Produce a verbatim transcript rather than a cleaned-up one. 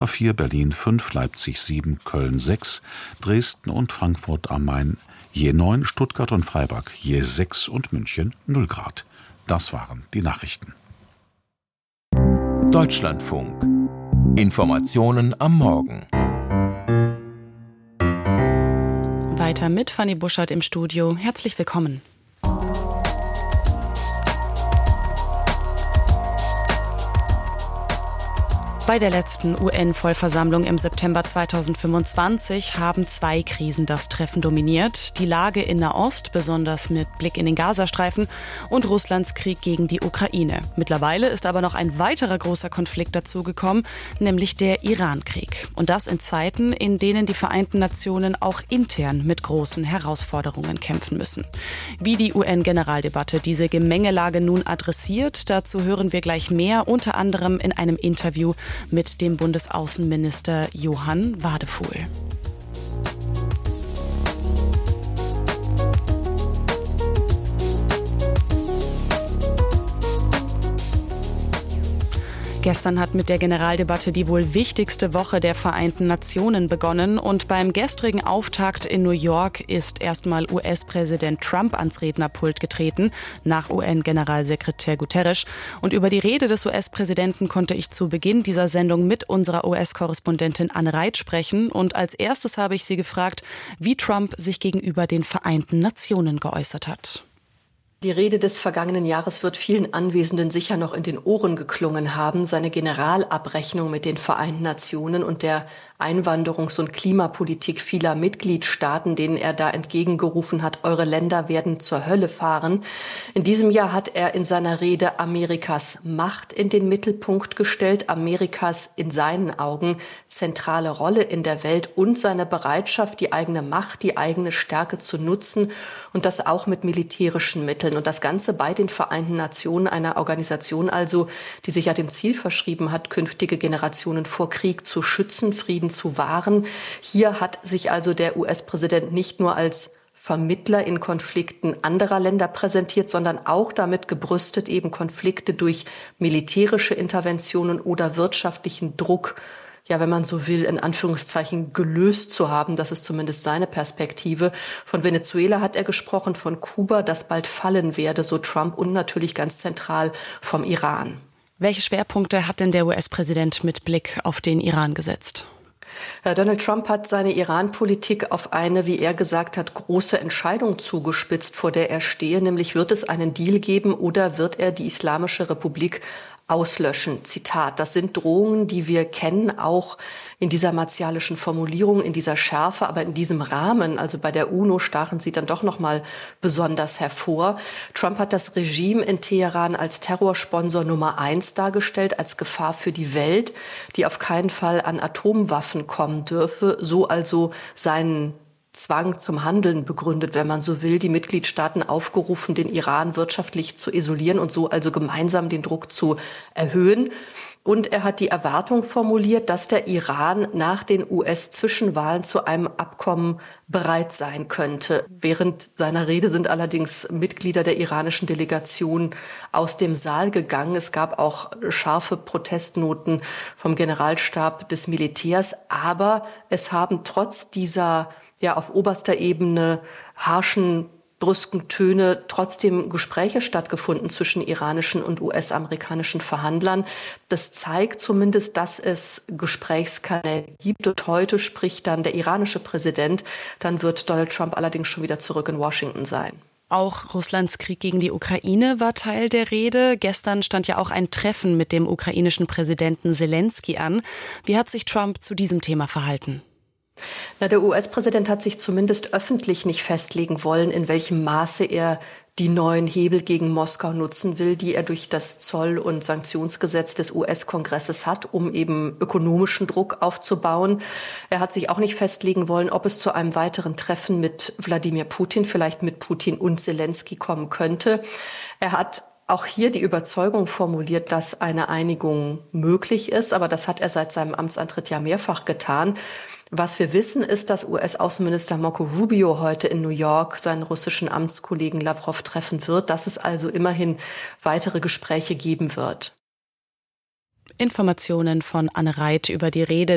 vier, Berlin fünf, Leipzig sieben, Köln sechs, Dresden und Frankfurt am Main je neun, Stuttgart und Freiburg je sechs und München null Grad. Das waren die Nachrichten. Deutschlandfunk. Informationen am Morgen. Weiter mit Fanny Buschert im Studio. Herzlich willkommen. Bei der letzten U N-Vollversammlung im September zweitausendfünfundzwanzig haben zwei Krisen das Treffen dominiert. Die Lage in Nahost, besonders mit Blick in den Gazastreifen, und Russlands Krieg gegen die Ukraine. Mittlerweile ist aber noch ein weiterer großer Konflikt dazugekommen, nämlich der Iran-Krieg. Und das in Zeiten, in denen die Vereinten Nationen auch intern mit großen Herausforderungen kämpfen müssen. Wie die U N-Generaldebatte diese Gemengelage nun adressiert, dazu hören wir gleich mehr, unter anderem in einem Interview mit dem Bundesaußenminister Johann Wadefuhl. Gestern hat mit der Generaldebatte die wohl wichtigste Woche der Vereinten Nationen begonnen und beim gestrigen Auftakt in New York ist erstmal U S-Präsident Trump ans Rednerpult getreten, nach U N-Generalsekretär Guterres. Und über die Rede des U S-Präsidenten konnte ich zu Beginn dieser Sendung mit unserer U S-Korrespondentin Anne Reit sprechen. Und als erstes habe ich sie gefragt, wie Trump sich gegenüber den Vereinten Nationen geäußert hat. Die Rede des vergangenen Jahres wird vielen Anwesenden sicher noch in den Ohren geklungen haben. Seine Generalabrechnung mit den Vereinten Nationen und der Einwanderungs- und Klimapolitik vieler Mitgliedstaaten, denen er da entgegengerufen hat, eure Länder werden zur Hölle fahren. In diesem Jahr hat er in seiner Rede Amerikas Macht in den Mittelpunkt gestellt, Amerikas in seinen Augen zentrale Rolle in der Welt und seine Bereitschaft, die eigene Macht, die eigene Stärke zu nutzen und das auch mit militärischen Mitteln. Und das Ganze bei den Vereinten Nationen, einer Organisation also, die sich ja dem Ziel verschrieben hat, künftige Generationen vor Krieg zu schützen, Frieden zu wahren. Hier hat sich also der U S-Präsident nicht nur als Vermittler in Konflikten anderer Länder präsentiert, sondern auch damit gebrüstet, eben Konflikte durch militärische Interventionen oder wirtschaftlichen Druck, ja, wenn man so will, in Anführungszeichen gelöst zu haben. Das ist zumindest seine Perspektive. Von Venezuela hat er gesprochen, von Kuba, das bald fallen werde, so Trump, und natürlich ganz zentral vom Iran. Welche Schwerpunkte hat denn der U S-Präsident mit Blick auf den Iran gesetzt? Donald Trump hat seine Iran-Politik auf eine, wie er gesagt hat, große Entscheidung zugespitzt, vor der er stehe, nämlich wird es einen Deal geben oder wird er die Islamische Republik auslöschen. Zitat, das sind Drohungen, die wir kennen, auch in dieser martialischen Formulierung, in dieser Schärfe, aber in diesem Rahmen, also bei der UNO, stachen sie dann doch noch mal besonders hervor. Trump hat das Regime in Teheran als Terrorsponsor Nummer eins dargestellt, als Gefahr für die Welt, die auf keinen Fall an Atomwaffen kommen dürfe, so also seinen Zwang zum Handeln begründet, wenn man so will, die Mitgliedstaaten aufgerufen, den Iran wirtschaftlich zu isolieren und so also gemeinsam den Druck zu erhöhen. Und er hat die Erwartung formuliert, dass der Iran nach den U S-Zwischenwahlen zu einem Abkommen bereit sein könnte. Während seiner Rede sind allerdings Mitglieder der iranischen Delegation aus dem Saal gegangen. Es gab auch scharfe Protestnoten vom Generalstab des Militärs. Aber es haben trotz dieser ja auf oberster Ebene harschen, brüsken Töne trotzdem Gespräche stattgefunden zwischen iranischen und U S-amerikanischen Verhandlern. Das zeigt zumindest, dass es Gesprächskanäle gibt. Und heute spricht dann der iranische Präsident. Dann wird Donald Trump allerdings schon wieder zurück in Washington sein. Auch Russlands Krieg gegen die Ukraine war Teil der Rede. Gestern stand ja auch ein Treffen mit dem ukrainischen Präsidenten Selenskyj an. Wie hat sich Trump zu diesem Thema verhalten? Na, der U S-Präsident hat sich zumindest öffentlich nicht festlegen wollen, in welchem Maße er die neuen Hebel gegen Moskau nutzen will, die er durch das Zoll- und Sanktionsgesetz des U S-Kongresses hat, um eben ökonomischen Druck aufzubauen. Er hat sich auch nicht festlegen wollen, ob es zu einem weiteren Treffen mit Wladimir Putin, vielleicht mit Putin und Selenskyj kommen könnte. Er hat auch hier die Überzeugung formuliert, dass eine Einigung möglich ist, aber das hat er seit seinem Amtsantritt ja mehrfach getan. Was wir wissen, ist, dass U S-Außenminister Marco Rubio heute in New York seinen russischen Amtskollegen Lavrov treffen wird, dass es also immerhin weitere Gespräche geben wird. Informationen von Anne Reit über die Rede